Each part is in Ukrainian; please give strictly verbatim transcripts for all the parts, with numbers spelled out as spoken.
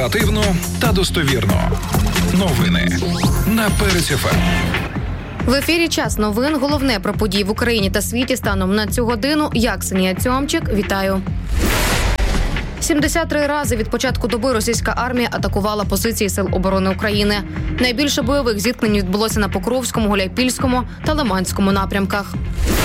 Оперативно та достовірно. Новини на Перець еф ем. В ефірі «Час новин». Головне про події в Україні та світі станом на цю годину. Я, Ксенія Цьомчик. Вітаю. сімдесят три рази від початку доби російська армія атакувала позиції Сил оборони України. Найбільше бойових зіткнень відбулося на Покровському, Гуляйпільському та Лиманському напрямках.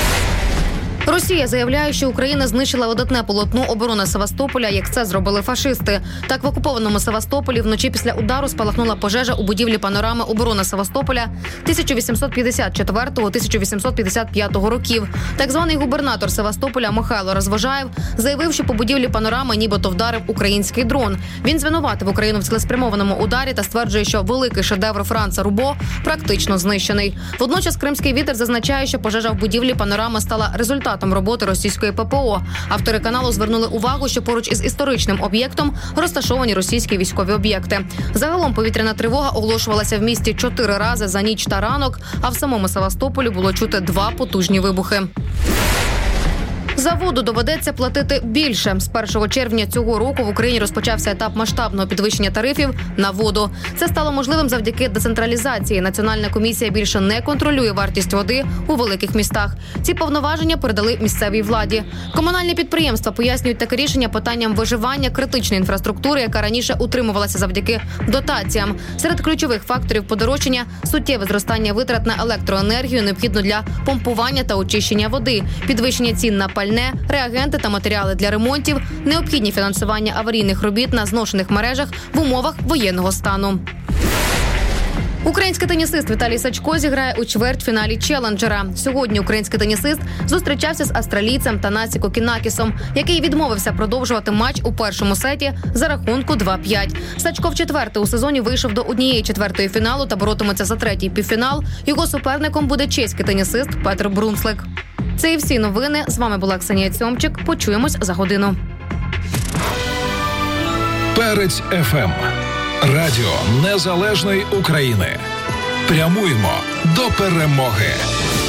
Росія заявляє, що Україна знищила видатне полотно оборони Севастополя, як це зробили фашисти. Так, в окупованому Севастополі вночі після удару спалахнула пожежа у будівлі панорами оборони Севастополя тисяча вісімсот п'ятдесят четвертого - тисяча вісімсот п'ятдесят п'ятого років. Так званий губернатор Севастополя Михайло Розважаєв заявив, що по будівлі панорами нібито вдарив український дрон. Він звинуватив Україну в цілеспрямованому ударі та стверджує, що великий шедевр Франца Рубо практично знищений. Водночас Кримський вітер зазначає, що пожежа в будівлі панорами стала результатом роботи російської ППО. Автори каналу звернули увагу, що поруч із історичним об'єктом розташовані російські військові об'єкти. Загалом повітряна тривога оголошувалася в місті чотири рази за ніч та ранок, а в самому Севастополі було чути два потужні вибухи. За воду доведеться платити більше. З першого червня цього року в Україні розпочався етап масштабного підвищення тарифів на воду. Це стало можливим завдяки децентралізації. Національна комісія більше не контролює вартість води у великих містах. Ці повноваження передали місцевій владі. Комунальні підприємства пояснюють таке рішення питанням виживання критичної інфраструктури, яка раніше утримувалася завдяки дотаціям. Серед ключових факторів подорожчання – суттєве зростання витрат на електроенергію, необхідну для помпування та очищення води, підвищення цін на пальне, реагенти та матеріали для ремонтів, необхідні фінансування аварійних робіт на зношених мережах в умовах воєнного стану. Український тенісист Віталій Сачко зіграє у чвертьфіналі челенджера. Сьогодні український тенісист зустрічався з австралійцем Танасі Кокінакісом, який відмовився продовжувати матч у першому сеті за рахунку два п'ять. Сачко вчетверте у сезоні вийшов до однієї четвертої фіналу та боротиметься за третій півфінал. Його суперником буде чеський тенісист Петр Брунслик. Це і всі новини. З вами була Ксенія Цьомчик. Почуємось за годину. Перець еф ем. Радіо Незалежної України. Прямуємо до перемоги.